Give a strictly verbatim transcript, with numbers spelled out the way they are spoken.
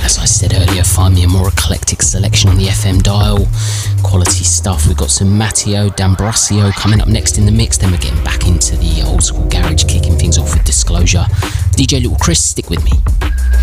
As I said earlier, find me a more eclectic selection on the F M dial. Quality stuff. We've got some Matteo D'Ambrosio coming up next in the mix. Then we're getting back into the old school garage, kicking things off with Disclosure. D J Little Chris, stick with me.